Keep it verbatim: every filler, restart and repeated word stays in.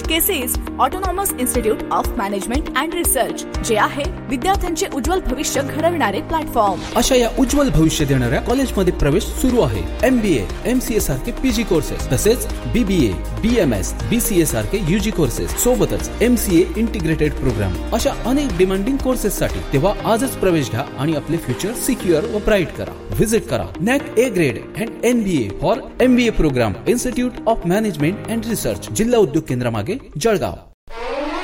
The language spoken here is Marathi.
Cases autonomous institute of management and research, जे आहे विद्यार्थ्यांचे उज्ज्वल भविष्य घडविणारे प्लॅटफॉर्म. अशा या उज्ज्वल भविष्य देणाऱ्या कॉलेजमध्ये प्रवेश सुरू आहे. एम बी ए, एम सी ए सारखे पीजी कोर्सेस, तसेच बी बी ए, बी एम एस, बी सी ए सारखे युजी कोर्सेस, सोबतच एम सी ए इंटिग्रेटेड प्रोग्राम, अशा अनेक डिमांडिंग कोर्सेस साठी तेव्हा आजच प्रवेश घ्या आणि आपले फ्युचर सिक्युअर व ब्राईट करा. व्हिजिट करा NAAC A grade and N B A for M B A programme, institute of management and research, जिल्हा उद्योग केंद्रामागे, जळगाव.